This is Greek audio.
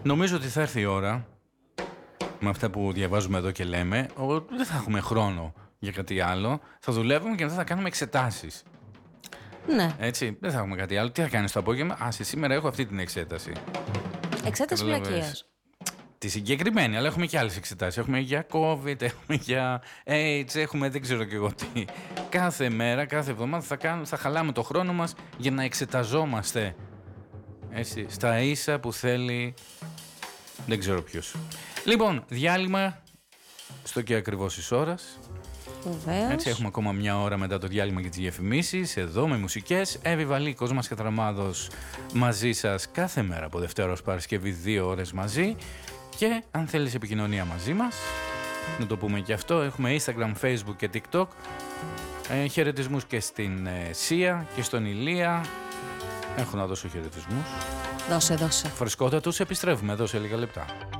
Νομίζω ότι θα έρθει η ώρα, με αυτά που διαβάζουμε εδώ και λέμε, ότι δεν θα έχουμε χρόνο για κάτι άλλο. Θα δουλεύουμε και μετά θα κάνουμε εξετάσεις. Ναι. Έτσι, δεν θα έχουμε κάτι άλλο. Τι θα κάνεις το απόγευμα? Σήμερα έχω αυτή την εξέταση. Εξέταση βλακείας. Τη συγκεκριμένη, αλλά έχουμε και άλλες εξετάσεις. Έχουμε για COVID, έχουμε για AIDS, έχουμε δεν ξέρω και εγώ τι. Κάθε μέρα, κάθε εβδομάδα θα χαλάμε το χρόνο μας για να εξεταζόμαστε. Έτσι, στα ίσα που θέλει δεν ξέρω ποιος. Λοιπόν, διάλειμμα στο και ακριβώς της ώρας. Βεβαίως. Έτσι, έχουμε ακόμα μια ώρα μετά το διάλειμμα για τις διαφημίσεις. Εδώ με μουσικές. Εύη Βαλή, Κόσμας Κατραμάδος μαζί σας κάθε μέρα από Δευτέρα ως Παρασκευή, 2 ώρες μαζί. Και αν θέλεις επικοινωνία μαζί μας, να το πούμε και αυτό, έχουμε Instagram, Facebook και TikTok. Χαιρετισμούς και στην Σία και στον Ηλία. Έχω να δώσω χαιρετισμούς. Δώσε. Φρεσκότατους, επιστρέφουμε εδώ σε λίγα λεπτά.